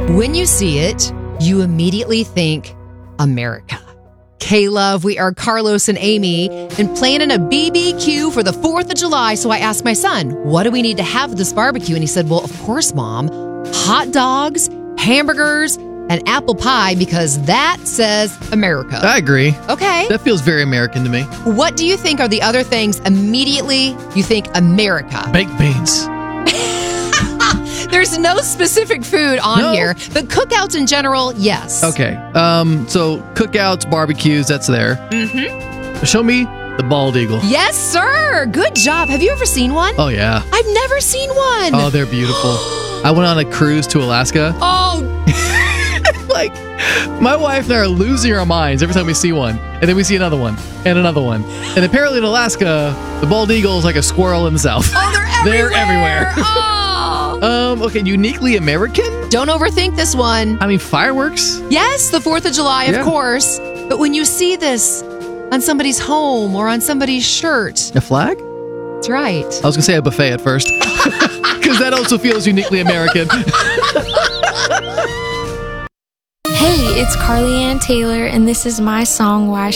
When you see it, you immediately think America. K-Love, we are Carlos and Amy and planning a BBQ for the 4th of July. So I asked my son, what do we need to have at this barbecue? And he said, well, of course, Mom, hot dogs, hamburgers, and apple pie, because that says America. I agree. Okay. That feels very American to me. What do you think are the other things immediately you think America? Baked beans. There's no specific food on here, but cookouts in general, yes. Okay. So cookouts, barbecues, that's there. Mm-hmm. Show me the bald eagle. Yes, sir. Good job. Have you ever seen one? Oh, yeah. I've never seen one. Oh, they're beautiful. I went on a cruise to Alaska. Oh. Like, my wife and I are losing our minds every time we see one. And then we see another one and another one. And apparently in Alaska, the bald eagle is like a squirrel in the south. Oh, they're everywhere. Oh. Okay, uniquely American? Don't overthink this one. I mean, fireworks? Yes, the 4th of July, of course. But when you see this on somebody's home or on somebody's shirt. A flag? That's right. I was going to say a buffet at first. Because that also feels uniquely American. Hey, it's Carly Ann Taylor, and this is my song, Why